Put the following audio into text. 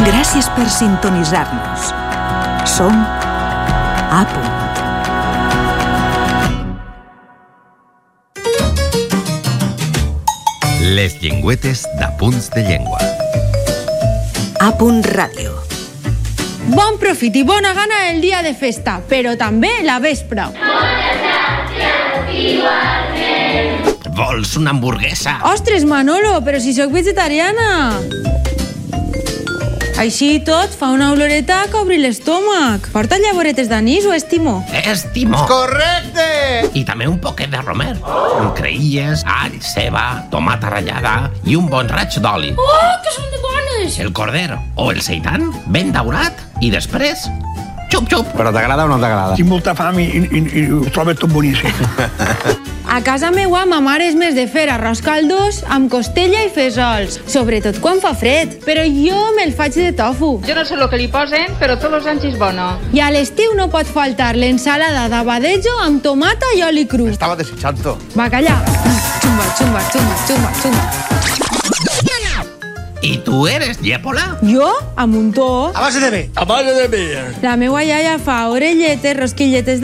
Gràcies per sintonitzar-nos. Som A Punt. Les llengüetes d'Apunts de Llengua. A Punt Ràdio. Bon profit i bona gana el dia de festa, però també la vespra. Vols una hamburguesa? Ostres, Manolo, però si sóc vegetariana. Així i tot, fa una oloreta que obri l'estómac. Porta llavoretes d'anís o és timó? És timó. Correcte! I també un poquet de romer. Amb creïlles, all, ceba, tomata ratllada i un bon raig d'oli. Oh, que són de bones! El cordero o el seitan, ben daurat, i després, xup-xup. Però t'agrada o no t'agrada? Tinc molta fam i ho trobo tot boníssim. A casa meua, ma mare és més de fer arròs caldós amb costella i fesols, sobretot quan fa fred, però jo me'l faig de tofu. Jo no sé el que li posen, però tots els anys és bona. I a l'estiu no pot faltar l'ensalada d'abadejo amb tomata i oli cru. Estava desitjant-ho. Bacallà. Xumba, xumba, xumba, xumba, xumba. I tu eres llèpola? Jo, a muntó. A base de bé. A base de bé. La meua iaia fa orelletes, rosquilletes